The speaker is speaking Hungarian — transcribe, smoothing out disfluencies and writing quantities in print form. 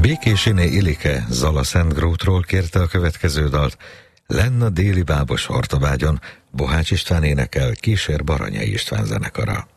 Békésiné Ilike Zala Szentgrótról kérte a következő dalt. Lenn a déli bábos Hortobágyon, Bohács István énekel, kísér Baranyai István zenekara.